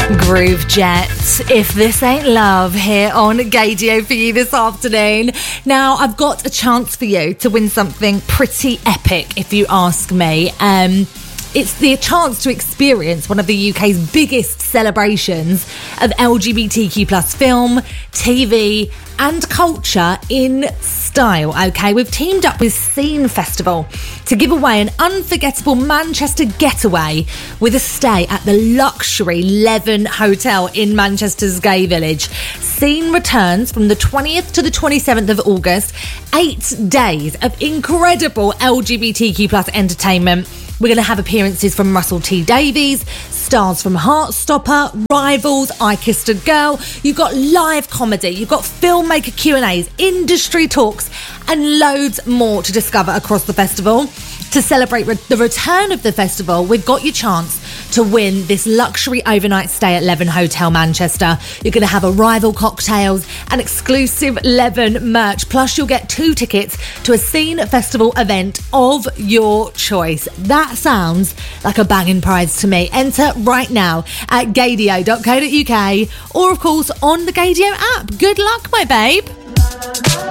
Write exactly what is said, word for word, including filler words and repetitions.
Groove Jet, If This Ain't Love, here on Gaydio for you this afternoon. Now, I've got a chance for you to win something pretty epic, if you ask me. Um, it's the chance to experience one of the U K's biggest celebrations of L G B T Q plus film, T V and culture in style, okay? We've teamed up with Scene Festival to give away an unforgettable Manchester getaway with a stay at the luxury Leven Hotel in Manchester's Gay Village. Scene returns from the twentieth to the twenty-seventh of August. Eight days of incredible L G B T Q plus entertainment. We're going to have appearances from Russell T Davies, stars from Heartstopper, Rivals, I Kissed a Girl. You've got live comedy, you've got filmmaker Q and A's, industry talks, and loads more to discover across the festival. To celebrate re- the return of the festival, we've got your chance to win this luxury overnight stay at Leven Hotel Manchester. You're going to have arrival cocktails and exclusive Leven merch. Plus, you'll get two tickets to a Scene Festival event of your choice. That sounds like a banging prize to me. Enter right now at gaydio dot co dot uk or, of course, on the Gaydio app. Good luck, my babe.